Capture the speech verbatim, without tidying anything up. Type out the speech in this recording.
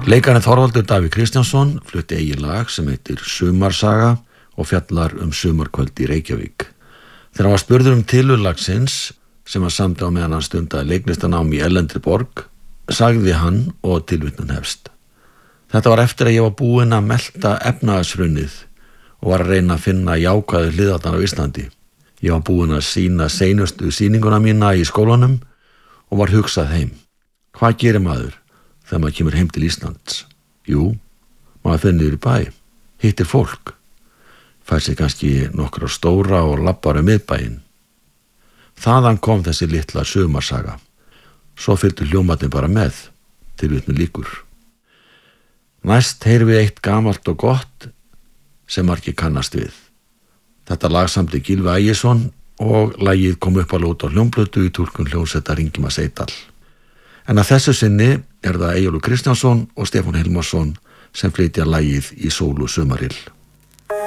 Leikarinn Þorvaldur Davíð Kristjánsson flutti eigin lag sem heitir Sumarsaga og fjallar um sumarkvöld í Reykjavík. Þegar hann var spurður um tilurð lagsins, sem hann samdi á meðan hann stundaði leiklistanám í erlendri borg, sagði hann og tilvitnun hefst: Þetta var eftir að ég var búinn að melta efnahagshrunið og var að reyna að finna jákvæðu hliðarnar á Íslandi. Ég var búinn að sýna seinustu sýninguna mína í skólanum og var hugsað heim. Hvað gerir maður þegar maður kemur heim til Íslands? Jú, maður fer niður í bæ, hittir fólk, fær sér kannski nokkra stóra og labbar um miðbæinn. Þaðan kom þessi litla sumarsaga. Svo fylgdu hljómarnir bara með, tilvitnun lýkur. Næst heyrum við eitt gamalt og gott sem margir kannast við. Þetta lag samdi Gylfi Ægisson og lagið kom upp alveg út á hljómplötu í túlkun hljómsveitar Ingimars Eydal. En að þessu sinni er það Eyjólfur Kristjánsson og Stefán Hilmarsson sem flytja lagið Í sólu sumaril.